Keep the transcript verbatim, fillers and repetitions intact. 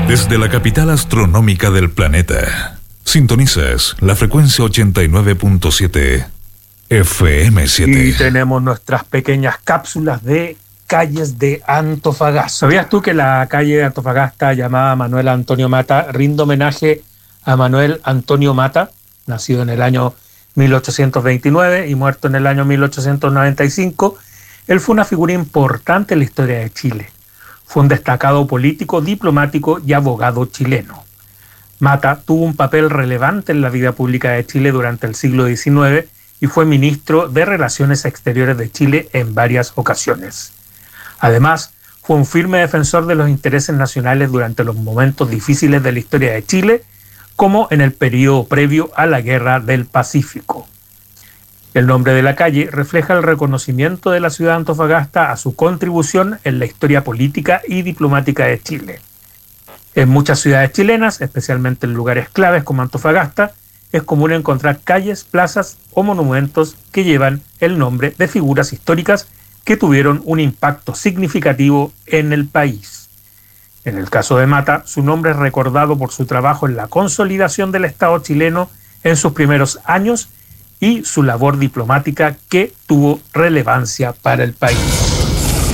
Desde la capital astronómica del planeta, sintonizas la frecuencia ochenta y nueve punto siete F M siete. Y tenemos nuestras pequeñas cápsulas de calles de Antofagasta. ¿Sabías tú que la calle de Antofagasta, llamada Manuel Antonio Mata, rinde homenaje a Manuel Antonio Mata, nacido en el año mil ochocientos veintinueve y muerto en el año mil ochocientos noventa y cinco? Él fue una figura importante en la historia de Chile. Fue un destacado político, diplomático y abogado chileno. Mata tuvo un papel relevante en la vida pública de Chile durante el siglo diecinueve y fue ministro de Relaciones Exteriores de Chile en varias ocasiones. Además, fue un firme defensor de los intereses nacionales durante los momentos difíciles de la historia de Chile, como en el periodo previo a la Guerra del Pacífico. El nombre de la calle refleja el reconocimiento de la ciudad de Antofagasta a su contribución en la historia política y diplomática de Chile. En muchas ciudades chilenas, especialmente en lugares claves como Antofagasta, es común encontrar calles, plazas o monumentos que llevan el nombre de figuras históricas que tuvieron un impacto significativo en el país. En el caso de Mata, su nombre es recordado por su trabajo en la consolidación del Estado chileno en sus primeros años y su labor diplomática que tuvo relevancia para el país.